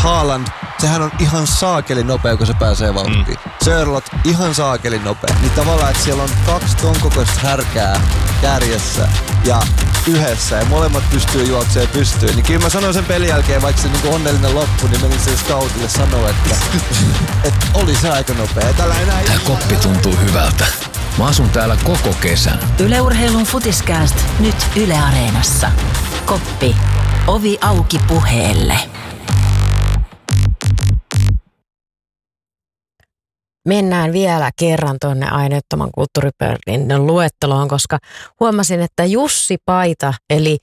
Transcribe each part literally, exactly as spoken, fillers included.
Haaland, sehän on ihan saakelin nopea, kun se pääsee vauhtiin. Mm. Sörlot, ihan saakelin nopea. Niin tavallaan, että siellä on kaksi ton kokoista härkää kärjessä ja yhdessä ja molemmat pystyy juoksemaan pystyyn. Niin kyllä mä sanoin sen pelin jälkeen, vaikka se niinku onnellinen loppu, niin menin sen scoutille sanoa, että, että oli se aika nopea. Tällä enää Tää koppi tuntuu hyvältä. Mä asun täällä koko kesän. Yle Urheilun Futiskääst nyt Yle Areenassa. Koppi. Ovi auki puheelle. Mennään vielä kerran tuonne aineettoman kulttuuriperinnön luetteloon, koska huomasin, että Jussi Paita, eli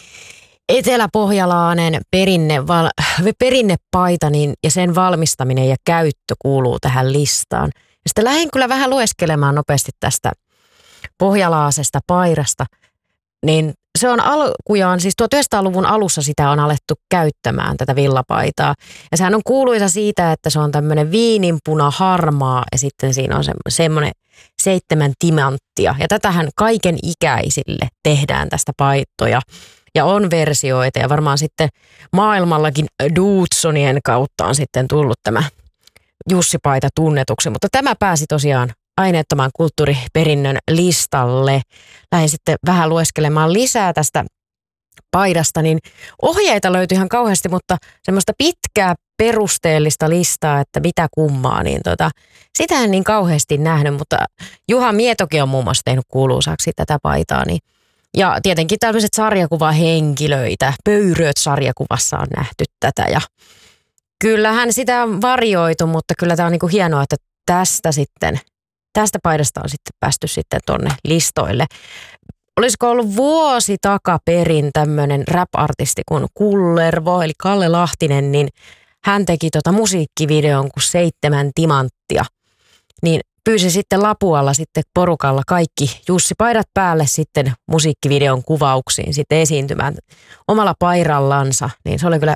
eteläpohjalainen perinne, val, perinnepaita niin, ja sen valmistaminen ja käyttö kuuluu tähän listaan. Ja sitten lähdin kyllä vähän lueskelemaan nopeasti tästä pohjalaasesta paidasta, niin se on alkujaan, siis tuhatyhdeksänsataaluvun alussa sitä on alettu käyttämään, tätä villapaitaa. Ja sehän on kuuluisa siitä, että se on tämmöinen viininpuna harmaa ja sitten siinä on se, semmoinen seitsemän timanttia. Ja tätähän kaiken ikäisille tehdään tästä paittoja. Ja on versioita ja varmaan sitten maailmallakin Dudesonien kautta on sitten tullut tämä Jussi-paita tunnetuksi. Mutta tämä pääsi tosiaan aineettoman kulttuuriperinnön listalle. Lähdin sitten vähän lueskelemaan lisää tästä paidasta, niin ohjeita löytyi ihan kauheasti, mutta semmoista pitkää perusteellista listaa, että mitä kummaa, niin tota, sitä en niin kauheasti nähnyt, mutta Juha Mietokin on muun muassa tehnyt kuuluisaksi tätä paitaa, niin ja tietenkin tällaiset sarjakuvahenkilöitä, Pöyröt sarjakuvassa on nähty tätä ja kyllähän sitä on varjoitu, mutta kyllä tämä on niinku hienoa, että tästä sitten Tästä paidasta on sitten päästy sitten tonne listoille. Olisiko ollut vuosi takaperin tämmöinen rap-artisti kuin Kullervo, eli Kalle Lahtinen, niin hän teki tota musiikkivideon kuin Seitsemän timanttia. Niin pyysi sitten Lapualla sitten porukalla kaikki Jussi-paidat päälle sitten musiikkivideon kuvauksiin sitten esiintymään omalla pairallansa. Niin se oli kyllä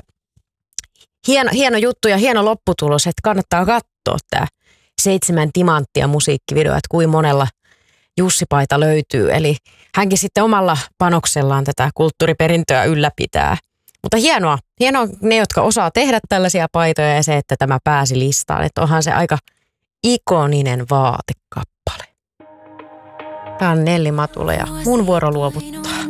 hieno, hieno juttu ja hieno lopputulos, että kannattaa katsoa tämä Seitsemän timanttia musiikkivideo, että kuin monella Jussi-paita löytyy. Eli hänkin sitten omalla panoksellaan tätä kulttuuriperintöä ylläpitää. Mutta hienoa, hienoa ne, jotka osaa tehdä tällaisia paitoja ja se, että tämä pääsi listaan. Että onhan se aika ikoninen vaatekappale. Tämä on Nelli Matula ja mun vuoro luovuttaa.